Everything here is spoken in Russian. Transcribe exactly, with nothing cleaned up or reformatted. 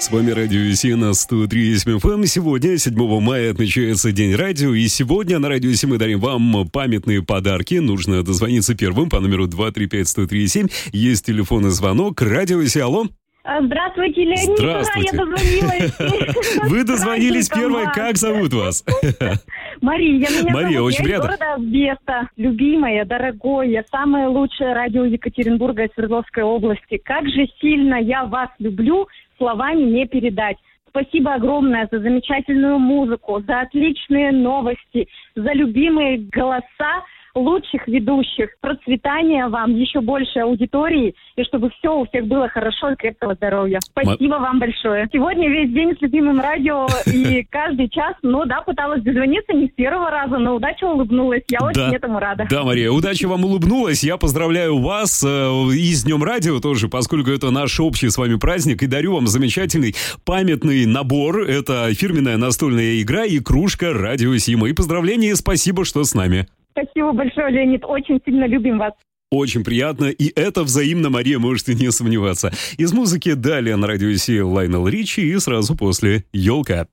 С вами Радио СИ на сто три эф эм. Сегодня, седьмого мая, отмечается День радио. И сегодня на Радио СИ мы дарим вам памятные подарки. Нужно дозвониться первым по номеру два три пять сто три семь. Есть телефонный звонок. Радио СИ, алло. Здравствуйте, Леонид. Здравствуйте. Ура, я дозвонилась. Вы дозвонились первой. Как зовут вас? Мария. Меня Мария, зовут. очень Я приятно. из города Веста. Любимое, дорогое, самое лучшее радио Екатеринбурга и Свердловской области. Как же сильно я вас люблю, словами не передать. Спасибо огромное за замечательную музыку, за отличные новости, за любимые голоса лучших ведущих. Процветания вам, еще больше аудитории, и чтобы все у всех было хорошо и крепкого здоровья. Спасибо вам большое. Сегодня весь день с любимым радио, и каждый час, ну да, пыталась дозвониться не с первого раза, но удача улыбнулась. Я Да. очень этому рада. Да, Мария, удача вам улыбнулась. Я поздравляю вас э, и с Днем радио тоже, поскольку это наш общий с вами праздник. И дарю вам замечательный памятный набор. Это фирменная настольная игра и кружка Радио СИ. Мои поздравления и спасибо, что с нами. Спасибо большое, Леонид. Очень сильно любим вас. Очень приятно, и это взаимно, Мария, можете не сомневаться. Из музыки далее на Радио СИ Лайонел Ричи и сразу после «Елка».